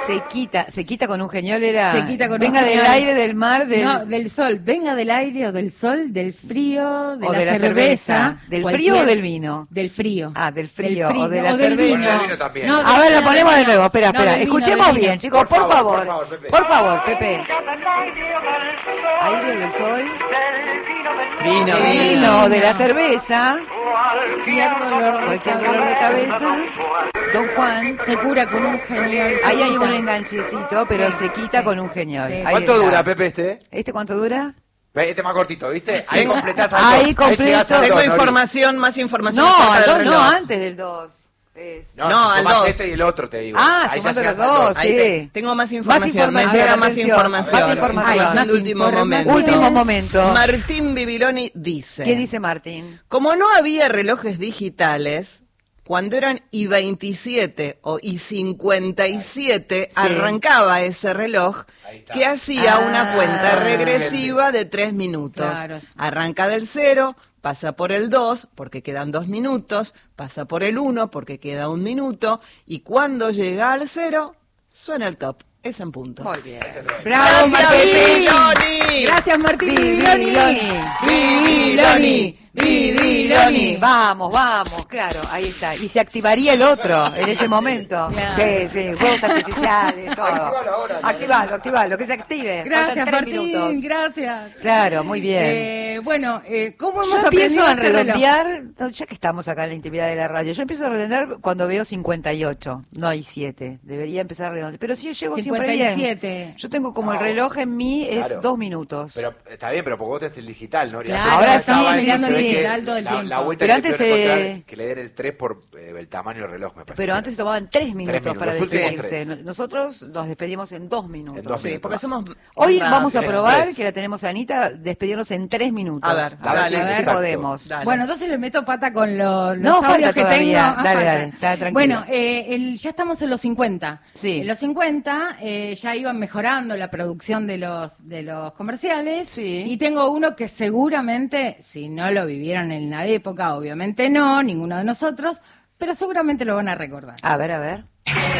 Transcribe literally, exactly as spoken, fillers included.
Se quita, se quita con un genial, era. Se quita con venga un del genial. aire, del mar, del. No, del sol. Venga del aire o del sol, del frío, de o la, de la cerveza. cerveza. ¿Del cualquier- frío o del vino? Del frío. Ah, del frío, Del frío, o de la o del cerveza. vino. Del vino también. No, A del- ver, lo no, ponemos del de nuevo. Espera, no, espera. del vino, Escuchemos del vino. bien, chicos, por, Por favor, favor. por favor, Pepe. Por favor, Pepe. Aire del sol. Vino, Del vino. vino, de la cerveza. Cualquier dolor de Cualquier dolor de cabeza. Don Juan. se cura con un genial. se Ahí hay quita. un enganchecito, pero Sí, se quita sí. con un genial. Sí, sí. Ahí ¿Cuánto está. dura, Pepe, este? ¿Este cuánto dura? Ve, Este más cortito, ¿viste? Ahí Tengo- completás al ahí dos. completo. llegás al Tengo dos, Nori. información, más información No, acerca al del dos, reloj. no, antes del dos. Es... No, No, si al sumás dos. ese y el otro, te digo. Ah, Ahí ya sumando llegás los al dos, Ahí sí. te- tengo más información, me información, llega más atención, información. más información. Ay, es Más el último información. momento. Último momento. Martín Bibiloni dice... ¿Qué dice Martín? Como no había relojes digitales, cuando eran I veintisiete o I cincuenta y siete, Sí. arrancaba ese reloj Ahí está. que hacía Ah. una cuenta regresiva de tres minutos. Claro. Arranca del cero, pasa por el dos, porque quedan dos minutos, pasa por el uno, porque queda un minuto, y cuando llega al cero, suena el top. Es en punto. Muy bien. Bravo, Gracias, Martín. Bibiloni. Gracias, Martín Bibiloni. Bibiloni. Bibiloni. Bibiloni. Vamos, vamos, claro, ahí está. Y se activaría el otro en ese momento. Claro. Sí, sí, juegos artificiales, todo. Activalo ahora, ¿no? Activalo, activalo, que se active. Gracias, Faltan tres Martín. minutos. Gracias. Claro, muy bien. Eh, bueno, eh, ¿cómo Yo hemos empiezo aprendido a este reloj? redondear, no, ya que estamos acá en la intimidad de la radio, yo empiezo a redondear cuando veo cincuenta y ocho, no hay siete, debería empezar a redondear, pero si yo llego siempre bien. cincuenta y siete. Yo tengo como el No. reloj en mí es Claro. dos minutos. Pero está bien, pero porque vos tenés el digital, ¿no? Claro, Ahora estamos sí, mirando sí, el sí. digital todo el la, tiempo. La vuelta Pero que antes, le peor encontrar eh, que le den el tres por eh, el tamaño del reloj, me parece. Pero antes se tomaban tres minutos, minutos, para los últimos despedirse. tres. Nosotros nos despedimos en dos minutos. En dos Sí, minutos. porque somos... Hoy más vamos a Tres, probar, tres. que la tenemos a Anita, despedirnos en tres minutos. A ver, a ver dale, si- si exacto. podemos. Dale. Bueno, entonces le meto pata con lo- los No, audios falta que todavía. tengo. Ah, Dale, falta. dale, está tranquilo. Bueno, eh, el- ya estamos en los cincuenta. Sí. En los cincuenta eh, ya iban mejorando la producción de los de los comerciales. Sí. Y tengo uno que seguramente, si no lo vivieron en la época, obviamente no, ninguno de nosotros, pero seguramente lo van a recordar. A ver, a ver.